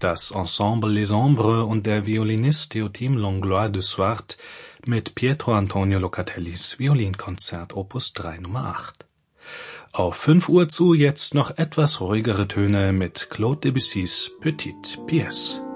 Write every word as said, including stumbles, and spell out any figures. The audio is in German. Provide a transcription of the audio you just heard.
Das Ensemble Les Ombres und der Violinist Théotime Langlois de Swart mit Pietro Antonio Locatellis Violinkonzert Opus drei Nummer acht. Auf fünf Uhr zu jetzt noch etwas ruhigere Töne mit Claude Debussys Petite Pièce.